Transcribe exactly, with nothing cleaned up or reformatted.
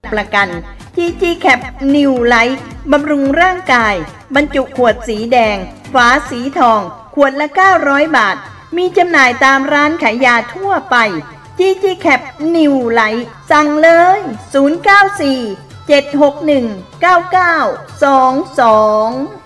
ประกัน จี จี แคป New Light บำรุงร่างกายบรรจุขวดสีแดงฝาสีทองขวดละเก้าร้อยบาทมีจำหน่ายตามร้านขายยาทั่วไป จี จี แคป New Light สั่งเลยศูนย์ เก้า สี่ เจ็ด หก หนึ่ง เก้า เก้า สอง สอง